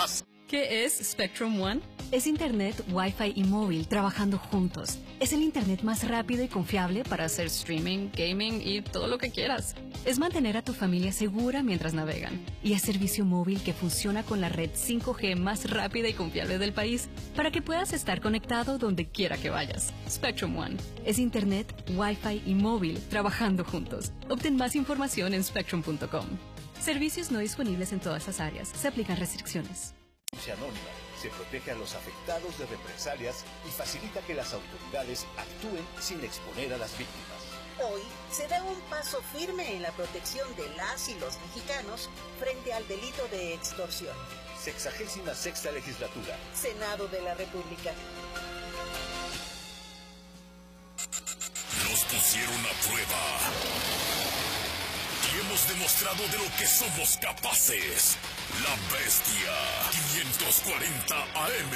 más. ¿Qué es Spectrum One? Es Internet, Wi-Fi y móvil trabajando juntos. Es el Internet más rápido y confiable para hacer streaming, gaming y todo lo que quieras. Es mantener a tu familia segura mientras navegan. Y es servicio móvil que funciona con la red 5G más rápida y confiable del país para que puedas estar conectado donde quiera que vayas. Spectrum One. Es Internet, Wi-Fi y móvil trabajando juntos. Obtén más información en spectrum.com. Servicios no disponibles en todas las áreas. Se aplican restricciones. Anónima se protege a los afectados de represalias y facilita que las autoridades actúen sin exponer a las víctimas. Hoy se da un paso firme en la protección de las y los mexicanos frente al delito de extorsión. 66ª legislatura. Senado de la República. Nos pusieron a prueba y hemos demostrado de lo que somos capaces. La Bestia 540 AM.